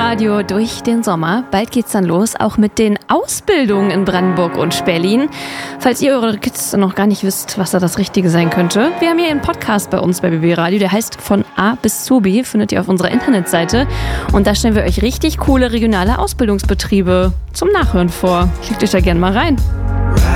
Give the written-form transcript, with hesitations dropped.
Radio durch den Sommer. Bald geht's dann los, auch mit den Ausbildungen in Brandenburg und Berlin. Falls ihr eure Kids noch gar nicht wisst, was da das Richtige sein könnte, wir haben hier einen Podcast bei uns bei BB Radio, der heißt Von A bis zu B, findet ihr auf unserer Internetseite. Und da stellen wir euch richtig coole regionale Ausbildungsbetriebe zum Nachhören vor. Klickt euch da gerne mal rein.